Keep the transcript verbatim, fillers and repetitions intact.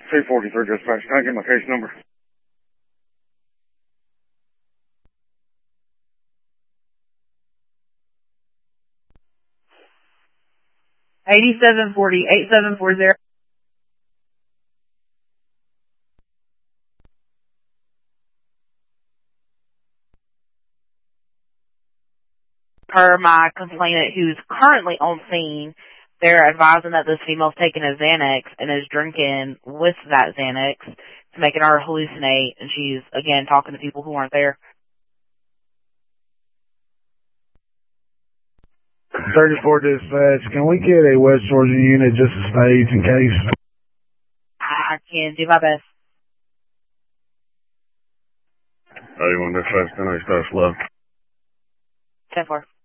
two forty-three dispatch. Can I get my case number? eighty-seven forty, eighty-seven forty. Per my complainant who's currently on scene, they're advising that this female's taking a Xanax and is drinking with that Xanax. It's making her hallucinate, and she's, again, talking to people who aren't there. thirty-four dispatch, can we get a West Georgia unit just to stage in case? I can do my best. eighty-one dispatch, ten eight, start slow. ten four.